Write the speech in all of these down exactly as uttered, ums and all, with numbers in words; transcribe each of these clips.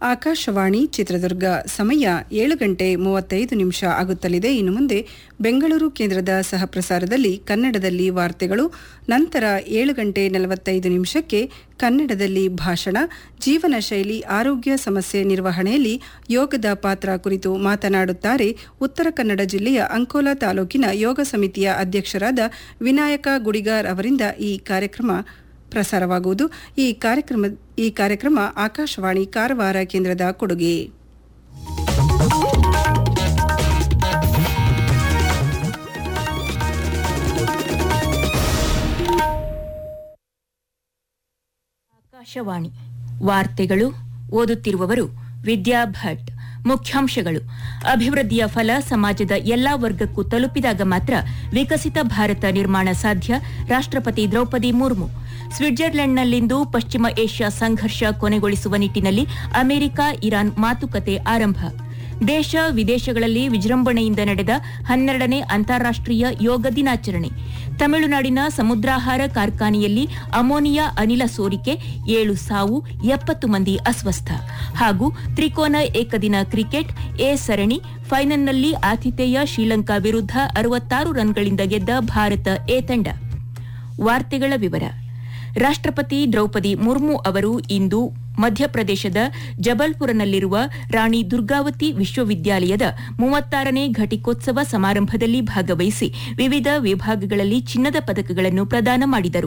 ಆಕಾಶವಾಣಿ ಚಿತ್ರದುರ್ಗ ಸಮಯ ಏಳು ಗಂಟೆ ಮೂವತ್ತೈದು ನಿಮಿಷ ಆಗುತ್ತಲಿದೆ. ಇನ್ನು ಮುಂದೆ ಬೆಂಗಳೂರು ಕೇಂದ್ರದ ಸಹಪ್ರಸಾರದಲ್ಲಿ ಕನ್ನಡದಲ್ಲಿ ವಾರ್ತೆಗಳು, ನಂತರ ಏಳು ಗಂಟೆ ನಲವತ್ತೈದು ನಿಮಿಷಕ್ಕೆ ಕನ್ನಡದಲ್ಲಿ ಭಾಷಣ, ಜೀವನ ಶೈಲಿ ಆರೋಗ್ಯ ಸಮಸ್ಯೆ ನಿರ್ವಹಣೆಯಲ್ಲಿ ಯೋಗದ ಪಾತ್ರ ಕುರಿತು ಮಾತನಾಡುತ್ತಾರೆ ಉತ್ತರ ಕನ್ನಡ ಜಿಲ್ಲೆಯ ಅಂಕೋಲಾ ತಾಲೂಕಿನ ಯೋಗ ಸಮಿತಿಯ ಅಧ್ಯಕ್ಷರಾದ ವಿನಾಯಕ ಗುಡಿಗಾರ್ ಅವರಿಂದ. ಈ ಕಾರ್ಯಕ್ರಮ ಪ್ರಸಾರವಾಗುವುದು. ಈ ಕಾರ್ಯಕ್ರಮ ಈ ಕಾರ್ಯಕ್ರಮ ಆಕಾಶವಾಣಿ ಕಾರವಾರ ಕೇಂದ್ರದ ಕೊಡುಗೆ. ಆಕಾಶವಾಣಿ ವಾರ್ತೆಗಳು ಓದುತ್ತಿರುವವರು ವಿದ್ಯಾ ಭಟ್. ಮುಖ್ಯಾಂಶಗಳು: ಅಭಿವೃದ್ಧಿಯ ಫಲ ಸಮಾಜದ ಎಲ್ಲಾ ವರ್ಗಕ್ಕೂ ತಲುಪಿದಾಗ ಮಾತ್ರ ವಿಕಸಿತ ಭಾರತ ನಿರ್ಮಾಣ ಸಾಧ್ಯ. ರಾಷ್ಟ್ರಪತಿ ದ್ರೌಪದಿ ಮುರ್ಮು. ಸ್ವಿಟ್ಜರ್ಲೆಂಡ್ನಲ್ಲಿಂದು ಪಶ್ಚಿಮ ಏಷ್ಯಾ ಸಂಘರ್ಷ ಕೊನೆಗೊಳಿಸುವ ನಿಟ್ಟಿನಲ್ಲಿ ಅಮೆರಿಕ ಇರಾನ್ ಮಾತುಕತೆ ಆರಂಭ. ದೇಶ ವಿದೇಶಗಳಲ್ಲಿ ವಿಜೃಂಭಣೆಯಿಂದ ನಡೆದ ಹನ್ನೆರಡನೇ ಅಂತಾರಾಷ್ಟೀಯ ಯೋಗ ದಿನಾಚರಣೆ. ತಮಿಳುನಾಡಿನ ಸಮುದ್ರಾಹಾರ ಕಾರ್ಖಾನೆಯಲ್ಲಿ ಅಮೋನಿಯಾ ಅನಿಲ ಸೋರಿಕೆ, ಏಳು ಸಾವು, ಎಪ್ಪತ್ತು ಮಂದಿ ಅಸ್ವಸ್ಥ. ಹಾಗೂ ತ್ರಿಕೋನ ಏಕದಿನ ಕ್ರಿಕೆಟ್ ಎ ಸರಣಿ ಫೈನಲ್ನಲ್ಲಿ ಆತಿಥೇಯ ಶ್ರೀಲಂಕಾ ವಿರುದ್ಧ ಅರವತ್ತಾರು ರನ್ಗಳಿಂದ ಗೆದ್ದ ಭಾರತ ಎ ತಂಡ. ವಾರ್ತೆಗಳ ವಿವರ. ರಾಷ್ಟ್ರಪತಿ ದ್ರೌಪದಿ ಮುರ್ಮು ಅವರು ಇಂದು ಮಧ್ಯಪ್ರದೇಶದ ಜಬಲ್ಪುರನಲ್ಲಿರುವ ರಾಣಿ ದುರ್ಗಾವತಿ ವಿಶ್ವವಿದ್ಯಾಲಯದ ಮೂವತ್ತಾರನೇ ಘಟಿಕೋತ್ಸವ ಸಮಾರಂಭದಲ್ಲಿ ಭಾಗವಹಿಸಿ ವಿವಿಧ ವಿಭಾಗಗಳಲ್ಲಿ ಚಿನ್ನದ ಪದಕಗಳನ್ನು ಪ್ರದಾನ ಮಾಡಿದರು.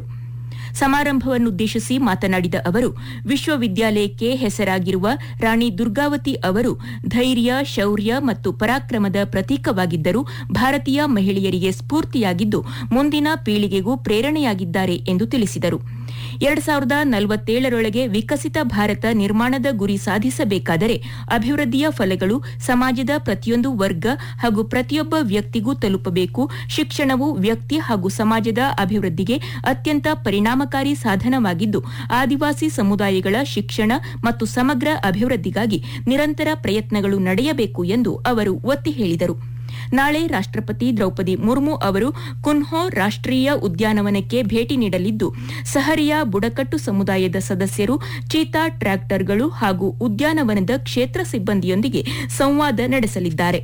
ಸಮಾರಂಭವನ್ನುದ್ದೇಶಿಸಿ ಮಾತನಾಡಿದ ಅವರು, ವಿಶ್ವವಿದ್ಯಾಲಯಕ್ಕೆ ಹೆಸರಾಗಿರುವ ರಾಣಿ ದುರ್ಗಾವತಿ ಅವರು ಧೈರ್ಯ, ಶೌರ್ಯ ಮತ್ತು ಪರಾಕ್ರಮದ ಪ್ರತೀಕವಾಗಿದ್ದರೂ ಭಾರತೀಯ ಮಹಿಳೆಯರಿಗೆ ಸ್ಫೂರ್ತಿಯಾಗಿದ್ದು ಮುಂದಿನ ಪೀಳಿಗೆಗೂ ಪ್ರೇರಣೆಯಾಗಿದ್ದಾರೆ ಎಂದು ತಿಳಿಸಿದರು. ಎರಡು ಸಾವಿರದ ನಲವತ್ತೇಳರೊಳಗೆ ವಿಕಸಿತ ಭಾರತ ನಿರ್ಮಾಣದ ಗುರಿ ಸಾಧಿಸಬೇಕಾದರೆ ಅಭಿವೃದ್ಧಿಯ ಫಲಗಳು ಸಮಾಜದ ಪ್ರತಿಯೊಂದು ವರ್ಗ ಹಾಗೂ ಪ್ರತಿಯೊಬ್ಬ ವ್ಯಕ್ತಿಗೂ ತಲುಪಬೇಕು. ಶಿಕ್ಷಣವು ವ್ಯಕ್ತಿ ಹಾಗೂ ಸಮಾಜದ ಅಭಿವೃದ್ಧಿಗೆ ಅತ್ಯಂತ ಪರಿಣಾಮಕಾರಿ ಸಾಧನವಾಗಿದ್ದು, ಆದಿವಾಸಿ ಸಮುದಾಯಗಳ ಶಿಕ್ಷಣ ಮತ್ತು ಸಮಗ್ರ ಅಭಿವೃದ್ಧಿಗಾಗಿ ನಿರಂತರ ಪ್ರಯತ್ನಗಳು ನಡೆಯಬೇಕು ಎಂದು ಅವರು ಒತ್ತಿ ಹೇಳಿದರು. ನಾಳೆ ರಾಷ್ಟ್ರಪತಿ ದ್ರೌಪದಿ ಮುರ್ಮು ಅವರು ಕುನ್ಹೋ ರಾಷ್ಟ್ರೀಯ ಉದ್ಯಾನವನಕ್ಕೆ ಭೇಟಿ ನೀಡಲಿದ್ದು, ಸಹರಿಯಾ ಬುಡಕಟ್ಟು ಸಮುದಾಯದ ಸದಸ್ಯರು, ಚೀತಾ ಟ್ರ್ಯಾಕ್ಟರ್ಗಳು ಹಾಗೂ ಉದ್ಯಾನವನದ ಕ್ಷೇತ್ರ ಸಿಬ್ಬಂದಿಯೊಂದಿಗೆ ಸಂವಾದ ನಡೆಸಲಿದ್ದಾರೆ.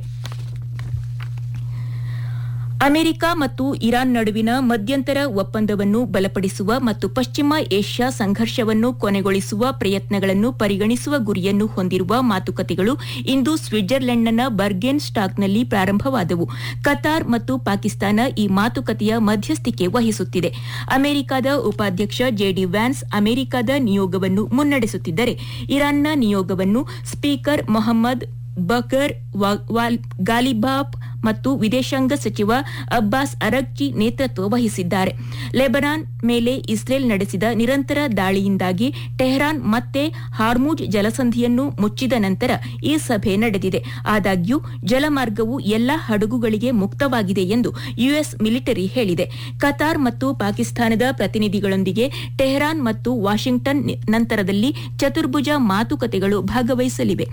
ಅಮೆರಿಕ ಮತ್ತು ಇರಾನ್ ನಡುವಿನ ಮಧ್ಯಂತರ ಒಪ್ಪಂದವನ್ನು ಬಲಪಡಿಸುವ ಮತ್ತು ಪಶ್ಚಿಮ ಏಷ್ಯಾ ಸಂಘರ್ಷವನ್ನು ಕೊನೆಗೊಳಿಸುವ ಪ್ರಯತ್ನಗಳನ್ನು ಪರಿಗಣಿಸುವ ಗುರಿಯನ್ನು ಹೊಂದಿರುವ ಮಾತುಕತೆಗಳು ಇಂದು ಸ್ವಿಟ್ಜರ್ಲೆಂಡ್ನ ಬರ್ಗೆನ್ ಸ್ಟಾಕ್ನಲ್ಲಿ ಪ್ರಾರಂಭವಾದವು. ಕತಾರ್ ಮತ್ತು ಪಾಕಿಸ್ತಾನ ಈ ಮಾತುಕತೆಯ ಮಧ್ಯಸ್ಥಿಕೆ ವಹಿಸುತ್ತಿದೆ. ಅಮೆರಿಕದ ಉಪಾಧ್ಯಕ್ಷ ಜೆಡಿ ವ್ಯಾನ್ಸ್ ಅಮೆರಿಕದ ನಿಯೋಗವನ್ನು ಮುನ್ನಡೆಸುತ್ತಿದ್ದರೆ, ಇರಾನ್ನ ನಿಯೋಗವನ್ನು ಸ್ಪೀಕರ್ ಮೊಹಮ್ಮದ್ ಬಕರ್ ಗಾಲಿಬಾಫ್ ಮತ್ತು ವಿದೇಶಾಂಗ ಸಚಿವ ಅಬ್ಬಾಸ್ ಅರಗ್ಚಿ ನೇತೃತ್ವ ವಹಿಸಿದ್ದಾರೆ. ಲೆಬನಾನ್ ಮೇಲೆ ಇಸ್ರೇಲ್ ನಡೆಸಿದ ನಿರಂತರ ದಾಳಿಯಿಂದಾಗಿ ಟೆಹರಾನ್ ಮತ್ತೆ ಹಾರ್ಮುಜ್ ಜಲಸಂಧಿಯನ್ನು ಮುಚ್ಚಿದ ನಂತರ ಈ ಸಭೆ ನಡೆದಿದೆ. ಆದಾಗ್ಯೂ ಜಲಮಾರ್ಗವು ಎಲ್ಲಾ ಹಡಗುಗಳಿಗೆ ಮುಕ್ತವಾಗಿದೆ ಎಂದು ಯುಎಸ್ ಮಿಲಿಟರಿ ಹೇಳಿದೆ. ಕತಾರ್ ಮತ್ತು ಪಾಕಿಸ್ತಾನದ ಪ್ರತಿನಿಧಿಗಳೊಂದಿಗೆ ಟೆಹರಾನ್ ಮತ್ತು ವಾಷಿಂಗ್ಟನ್ ನಂತರದಲ್ಲಿ ಚತುರ್ಭುಜ ಮಾತುಕತೆಗಳು ಭಾಗವಹಿಸಲಿವೆ.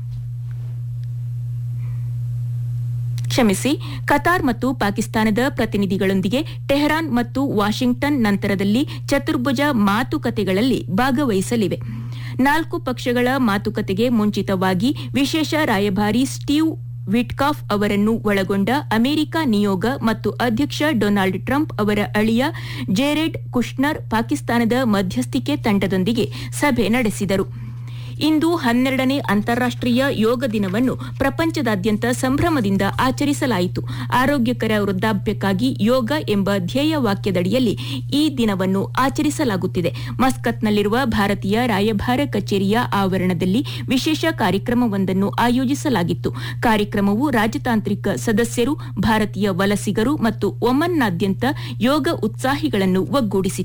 ಕ್ಷಮಿಸಿ ಕತಾರ್ ಮತ್ತು ಪಾಕಿಸ್ತಾನದ ಪ್ರತಿನಿಧಿಗಳೊಂದಿಗೆ ಟೆಹರಾನ್ ಮತ್ತು ವಾಷಿಂಗ್ಟನ್ ನಂತರದಲ್ಲಿ ಚತುರ್ಭುಜ ಮಾತುಕತೆಗಳಲ್ಲಿ ಭಾಗವಹಿಸಲಿವೆ. ನಾಲ್ಕು ಪಕ್ಷಗಳ ಮಾತುಕತೆಗೆ ಮುಂಚಿತವಾಗಿ ವಿಶೇಷ ರಾಯಭಾರಿ ಸ್ಟೀವ್ ವಿಟ್ಕಾಫ್ ಅವರನ್ನು ಒಳಗೊಂಡ ಅಮೆರಿಕ ನಿಯೋಗ ಮತ್ತು ಅಧ್ಯಕ್ಷ ಡೊನಾಲ್ಡ್ ಟ್ರಂಪ್ ಅವರ ಅಳಿಯ ಜೇರೆಡ್ ಕುಶ್ನರ್ ಪಾಕಿಸ್ತಾನದ ಮಧ್ಯಸ್ಥಿಕೆ ತಂಡದೊಂದಿಗೆ ಸಭೆ ನಡೆಸಿದರು. ಇಂದು ಹನ್ನೆರಡನೇ ಅಂತಾರಾಷ್ಟೀಯ ಯೋಗ ದಿನವನ್ನು ಪ್ರಪಂಚದಾದ್ಯಂತ ಸಂಭ್ರಮದಿಂದ ಆಚರಿಸಲಾಯಿತು. ಆರೋಗ್ಯಕರ ವೃದ್ಧಾಪ್ಯಕ್ಕಾಗಿ ಯೋಗ ಎಂಬ ಧ್ಯೇಯ ವಾಕ್ಯದಡಿಯಲ್ಲಿ ಈ ದಿನವನ್ನು ಆಚರಿಸಲಾಗುತ್ತಿದೆ. ಮಸ್ಕತ್ನಲ್ಲಿರುವ ಭಾರತೀಯ ರಾಯಭಾರ ಕಚೇರಿಯ ಆವರಣದಲ್ಲಿ ವಿಶೇಷ ಕಾರ್ಯಕ್ರಮವೊಂದನ್ನು ಆಯೋಜಿಸಲಾಗಿತ್ತು. ಕಾರ್ಯಕ್ರಮವು ರಾಜತಾಂತ್ರಿಕ ಸದಸ್ಯರು, ಭಾರತೀಯ ವಲಸಿಗರು ಮತ್ತು ಒಮನ್ನಾದ್ಯಂತ ಯೋಗ ಉತ್ಸಾಹಿಗಳನ್ನು ಒಗ್ಗೂಡಿಸಿತು.